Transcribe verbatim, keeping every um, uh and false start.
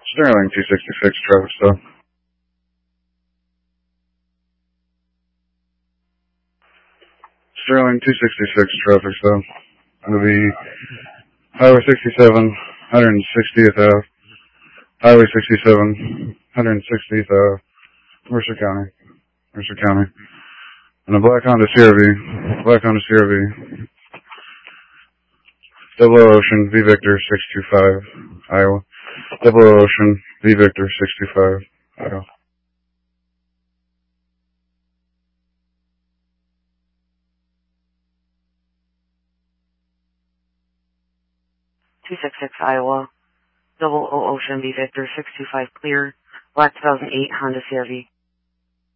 Sterling two sixty-six, traffic stop. Sterling two sixty-six, traffic stop. It'll be Highway sixty-seven, one sixtieth Ave. Highway sixty-seven, one sixtieth Ave. Mercer County. Mercer County. And a black Honda C R V. Black Honda C R V. Double O Ocean, V Victor six two five, Iowa. Double O Ocean, V Victor six two five, Iowa. two six six, Iowa. Double O Ocean, V Victor six two five, clear. Black two thousand eight Honda C R V.